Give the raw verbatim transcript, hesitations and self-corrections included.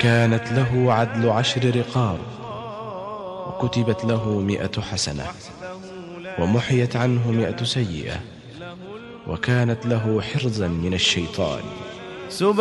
كانت له عدل عشر رقاب، وكتبت له مئة حسنة، ومحيت عنه مئة سيئة، وكانت له حرزا من الشيطان.